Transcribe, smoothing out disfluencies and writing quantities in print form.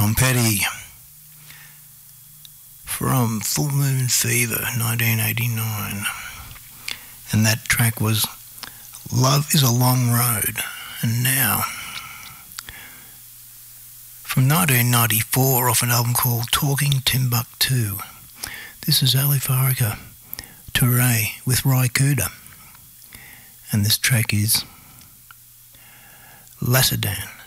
Tom Petty from Full Moon Fever, 1989. And that track was Love is a Long Road. And now, from 1994, off an album called Talking Timbuktu, this is Ali Farika Touré with Ry Cooder. And this track is Lassedan.